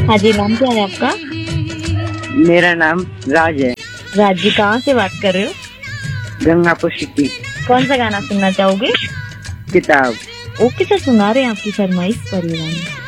हाँ जी, नाम क्या है आपका? मेरा नाम राज है। राज जी, कहाँ से बात कर रहे हो? गंगापुर सिटी। कौन सा गाना सुनना चाहोगे? किताब। ओके सर, सुना रहे हैं आपकी फरमाइश परिवार में।